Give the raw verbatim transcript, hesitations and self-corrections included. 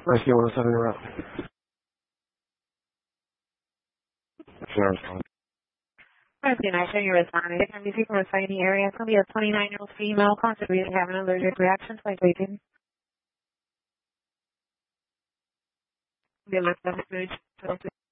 Rescue one oh seven route. Sure. Rescue nine, you're responding. It can be people in the area. It's going to be a twenty-nine-year-old female contributing having an allergic reaction to vaping. They left the message.